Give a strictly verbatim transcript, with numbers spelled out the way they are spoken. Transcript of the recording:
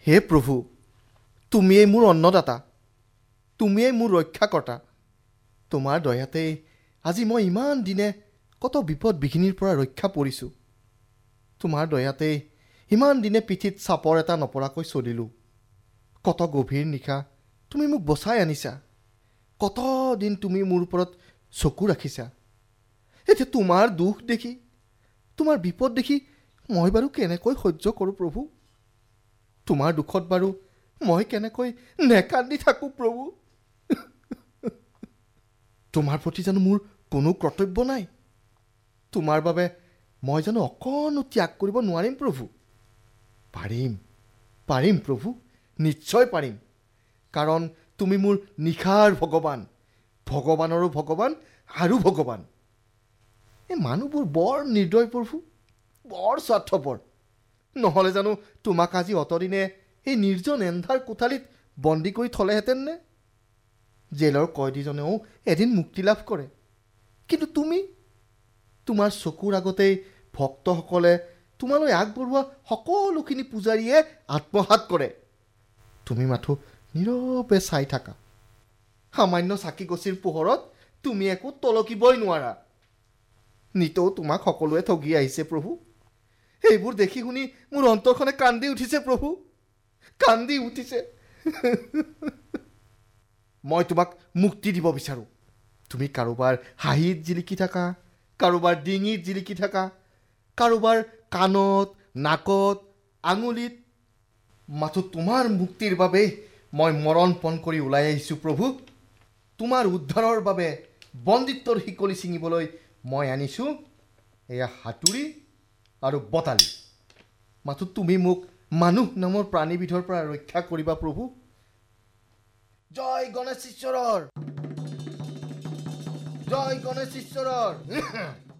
হে প্ৰভু, তুমিয়েই মোৰ অন্নদাতা, তুমিয়েই মোৰ ৰক্ষাকৰ্তা। তোমাৰ দয়াতেই আজি মই ইমান দিনে কত বিপদ বিঘিনিৰ পৰা ৰক্ষা পৰিছোঁ। তোমাৰ দয়াতেই ইমান দিনে পিঠিত চাপৰ এটা নপৰাকৈ চলিলোঁ। কত গভীৰ নিশা তুমি মোক বচাই আনিছা। কত দিন তুমি মোৰ ওপৰত চকু ৰাখিছা। এতিয়া তোমাৰ দুখ দেখি, তোমাৰ বিপদ দেখি মই বাৰু কেনেকৈ সহ্য কৰোঁ প্ৰভু? তোমাৰ দুখত বাৰু মই কেনেকৈ নেকান্দি থাকোঁ প্ৰভু? তোমাৰ প্ৰতি জানো মোৰ কোনো কৰ্তব্য নাই? তোমাৰ বাবে মই জানো অকণো ত্যাগ কৰিব নোৱাৰিম প্ৰভু? পাৰিম, পাৰিম প্ৰভু, নিশ্চয় পাৰিম। কাৰণ তুমি মোৰ নিশাৰ ভগৱান, ভগৱানৰো ভগৱান আৰু ভগৱান। এই মানুহবোৰ বৰ নিৰ্দয় প্ৰভু, বৰ স্বাৰ্থপৰ। নহ'লে জানো তোমাক আজি অতদিনে এই নিৰ্জন এন্ধাৰ কোঠালিত বন্দী কৰি থলেহেঁতেন নে? জেলৰ কয়দীজনেও এদিন মুক্তি লাভ কৰে। কিন্তু তুমি, তোমাৰ চকুৰ আগতেই ভক্তসকলে তোমালৈ আগবঢ়োৱা সকলোখিনি পূজাৰীয়ে আত্মসাৎ কৰে। তুমি মাথো নীৰৱে চাই থাকা। সামান্য চাকিগছিৰ পোহৰত তুমি একো তলকিবই নোৱাৰা। নিতৌ তোমাক সকলোৱে ঠগি আহিছে প্ৰভু। এইবোৰ দেখি শুনি মোৰ অন্তৰখনে কান্দি উঠিছে প্ৰভু, কান্দি উঠিছে। মই তোমাক মুক্তি দিব বিচাৰোঁ। তুমি কাৰোবাৰ হাঁহিত জিলিকি থাকা, কাৰোবাৰ ডিঙিত জিলিকি থাকা, কাৰোবাৰ কাণত, নাকত, আঙুলিত। মাথো তোমাৰ মুক্তিৰ বাবেই মই মৰণ পণ কৰি ওলাই আহিছোঁ প্ৰভু। তোমাৰ উদ্ধাৰৰ বাবে বন্দিত্বৰ শিকলি ছিঙিবলৈ মই আনিছোঁ এয়া হাতুৰি আৰু বটালি। মাথো তুমি মোক মানুহ নামৰ প্ৰাণীবিধৰ পৰা ৰক্ষা কৰিবা প্ৰভু। জয় গণেশ ঈশ্বৰৰ, জয় গণেশ ঈশ্বৰৰ।